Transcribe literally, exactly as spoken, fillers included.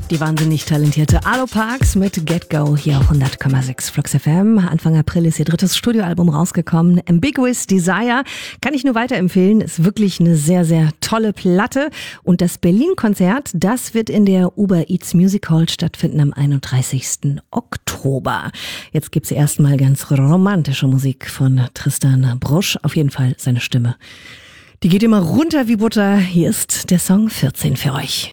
Die wahnsinnig talentierte Arlo Parks mit Get Go hier auf hundert Komma sechs Flux F M. Anfang April ist ihr drittes Studioalbum rausgekommen. Ambiguous Desire kann ich nur weiterempfehlen. Ist wirklich eine sehr, sehr tolle Platte. Und das Berlin-Konzert, das wird in der Uber Eats Music Hall stattfinden am einunddreißigsten Oktober. Jetzt gibt's erstmal ganz romantische Musik von Tristan Brusch. Auf jeden Fall seine Stimme. Die geht immer runter wie Butter. Hier ist der Song vierzehn für euch.